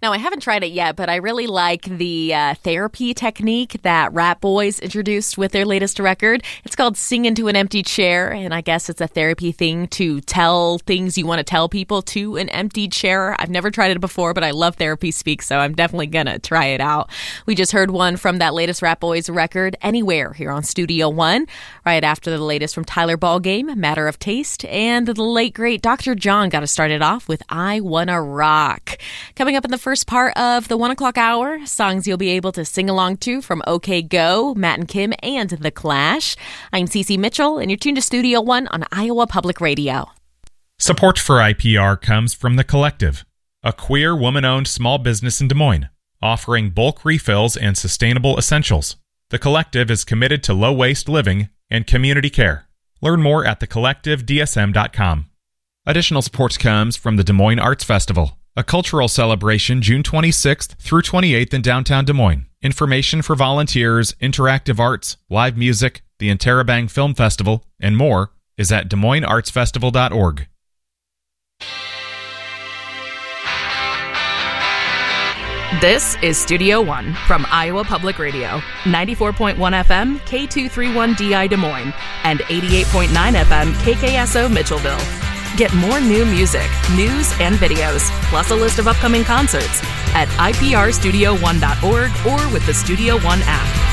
Now, I haven't tried it yet, but I really like the therapy technique that Rat Boys introduced with their latest record. It's called Sing Into an Empty Chair, and I guess it's a therapy thing to tell things you want to tell people to an empty chair. I've never tried it before, but I love therapy speak, so I'm definitely going to try it out. We just heard one from that latest Rat Boys record, Anywhere, here on Studio One, right after the latest from Tyler Ballgame, Matter of Taste, and the late, great Dr. John got us started off with I Wanna Rock. Coming up in the first part of the 1 o'clock hour, songs you'll be able to sing along to from OK Go, Matt and Kim, and The Clash. I'm Cece Mitchell, and you're tuned to Studio One on Iowa Public Radio. Support for IPR comes from The Collective, a queer, woman-owned small business in Des Moines, offering bulk refills and sustainable essentials. The Collective is committed to low-waste living and community care. Learn more at thecollectivedsm.com. Additional support comes from the Des Moines Arts Festival, a cultural celebration June 26th through 28th in downtown Des Moines. Information for volunteers, interactive arts, live music, the Interrobang Film Festival, and more is at DesMoinesArtsFestival.org. This is Studio One from Iowa Public Radio, 94.1 FM, K231DI Des Moines, and 88.9 FM, KKSO Mitchellville. Get more new music, news, and videos, plus a list of upcoming concerts at iprstudio1.org or with the Studio One app.